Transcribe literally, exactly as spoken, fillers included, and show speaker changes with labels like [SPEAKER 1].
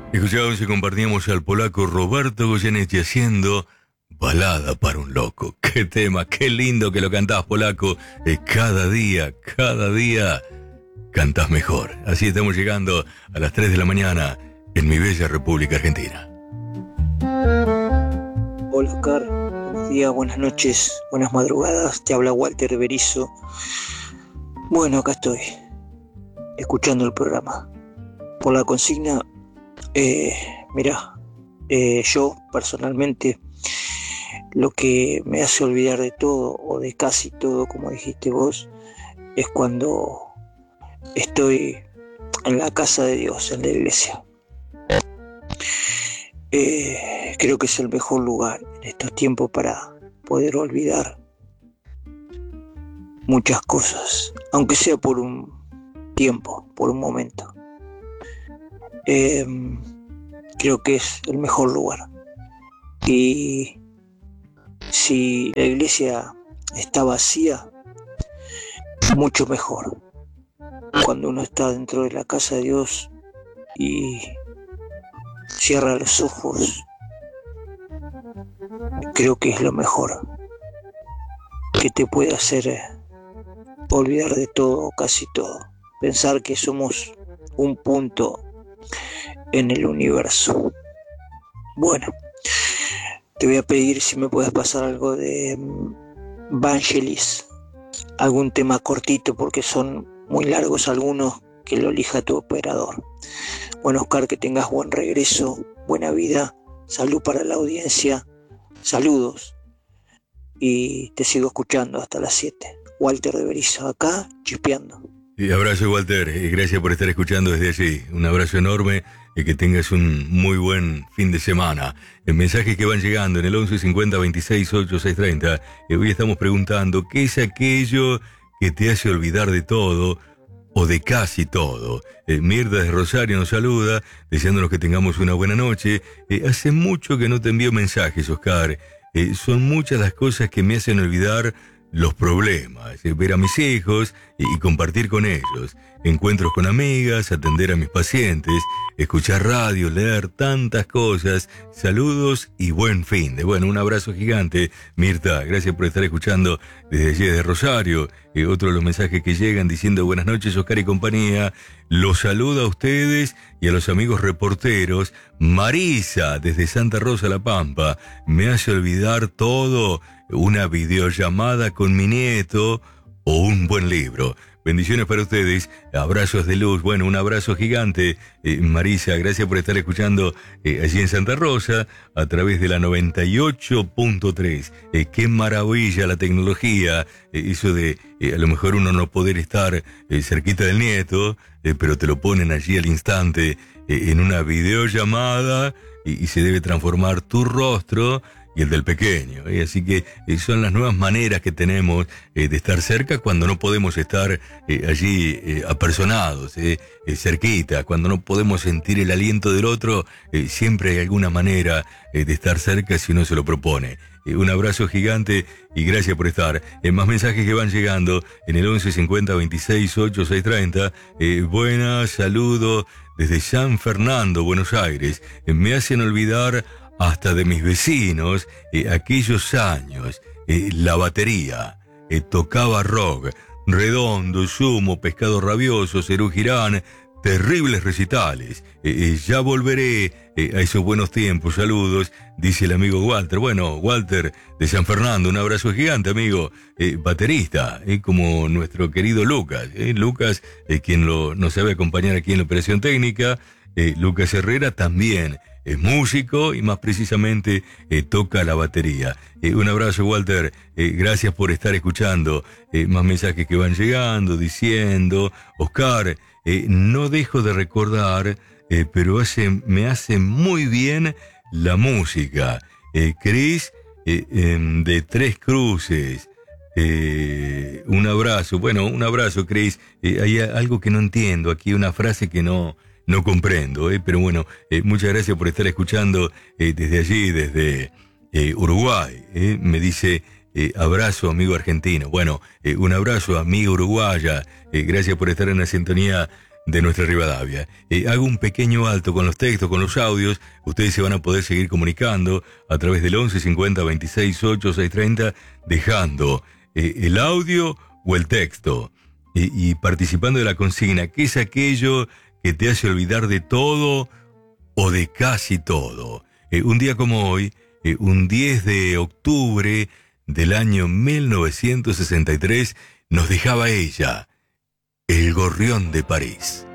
[SPEAKER 1] Escuchábamos y compartíamos al polaco Roberto Goyeneche haciendo Balada para un loco. Qué tema, qué lindo que lo cantás, polaco. Eh, cada día, cada día cantás mejor. Así estamos llegando a las tres de la mañana en mi bella República Argentina.
[SPEAKER 2] Hola Oscar, buenos días, buenas noches, buenas madrugadas. Te habla Walter Berizo. Bueno, acá estoy, escuchando el programa. Por la consigna, eh, mira, eh, yo personalmente, lo que me hace olvidar de todo, o de casi todo, como dijiste vos, es cuando estoy en la casa de Dios, en la iglesia. Eh, creo que es el mejor lugar en estos tiempos para poder olvidar muchas cosas, aunque sea por un tiempo, por un momento. Eh, creo que es el mejor lugar. Y si la iglesia está vacía, mucho mejor. Cuando uno está dentro de la casa de Dios y cierra los ojos, creo que es lo mejor que te puede hacer olvidar de todo, casi todo. Pensar que somos un punto en el universo. Bueno, te voy a pedir si me puedes pasar algo de Vangelis, algún tema cortito, porque son muy largos algunos, que lo elija tu operador. Bueno, Oscar, que tengas buen regreso, buena vida, salud para la audiencia, saludos, y te sigo escuchando hasta las siete. Walter de Berizo, acá, chispeando.
[SPEAKER 1] Y abrazo, Walter, y gracias por estar escuchando desde allí. Un abrazo enorme y que tengas un muy buen fin de semana. El mensaje que van llegando en el once cincuenta veintiséis ochenta y seis treinta. Eh, hoy estamos preguntando, ¿qué es aquello que te hace olvidar de todo o de casi todo? Eh, Mirta de Rosario nos saluda, deseándonos que tengamos una buena noche. Eh, hace mucho que no te envío mensajes, Oscar. Eh, son muchas las cosas que me hacen olvidar los problemas, eh, ver a mis hijos y, y compartir con ellos, encuentros con amigas, atender a mis pacientes, escuchar radio, leer tantas cosas. Saludos y buen fin de. Bueno, un abrazo gigante, Mirta, gracias por estar escuchando desde allí de Rosario. Eh, otro de los mensajes que llegan diciendo buenas noches, Oscar y compañía. Los saluda a ustedes y a los amigos reporteros. Marisa, desde Santa Rosa, La Pampa, me hace olvidar todo, una videollamada con mi nieto o un buen libro. Bendiciones para ustedes, abrazos de luz. Bueno, un abrazo gigante, eh, Marisa, gracias por estar escuchando eh, allí en Santa Rosa a través de la noventa y ocho punto tres. Eh, qué maravilla la tecnología, eh, eso de eh, a lo mejor uno no poder estar eh, cerquita del nieto, eh, pero te lo ponen allí al instante eh, en una videollamada y, y se debe transformar tu rostro y el del pequeño, ¿eh? Así que eh, son las nuevas maneras que tenemos eh, de estar cerca cuando no podemos estar eh, allí eh, apersonados, eh, eh, cerquita, cuando no podemos sentir el aliento del otro, eh, siempre hay alguna manera eh, de estar cerca si uno se lo propone. Eh, un abrazo gigante y gracias por estar. Eh, más mensajes que van llegando en el once cincuenta veintiséis ochenta y seis treinta. Eh, buenas, saludo desde San Fernando, Buenos Aires. Eh, me hacen olvidar hasta de mis vecinos, eh, aquellos años, eh, la batería, eh, tocaba rock, Redondo, Sumo, Pescado Rabioso, Cerú Girán, terribles recitales. Eh, eh, ya volveré eh, a esos buenos tiempos, saludos, dice el amigo Walter. Bueno, Walter de San Fernando, un abrazo gigante, amigo, eh, baterista, eh, como nuestro querido Lucas, eh, Lucas, eh, quien lo, nos sabe acompañar aquí en la operación técnica, eh, Lucas Herrera también es músico y más precisamente eh, toca la batería. Eh, un abrazo, Walter, eh, gracias por estar escuchando. Eh, más mensajes que van llegando diciendo, Oscar, eh, no dejo de recordar, eh, pero hace, me hace muy bien la música. Eh, Cris, eh, eh, de Tres Cruces. Eh, un abrazo, bueno, un abrazo, Cris. Eh, hay algo que no entiendo aquí, una frase que no... No comprendo, eh, pero bueno, eh, muchas gracias por estar escuchando eh, desde allí, desde eh, Uruguay. Eh, me dice, eh, abrazo, amigo argentino. Bueno, eh, un abrazo, amigo uruguaya. Eh, gracias por estar en la sintonía de nuestra Rivadavia. Eh, hago un pequeño alto con los textos, con los audios. Ustedes se van a poder seguir comunicando a través del once cincuenta veintiséis ocho seis treinta, dejando eh, el audio o el texto eh, y participando de la consigna. ¿Qué es aquello que te hace olvidar de todo o de casi todo? Eh, un día como hoy, eh, un diez de octubre del año mil novecientos sesenta y tres, nos dejaba ella, El Gorrión de París.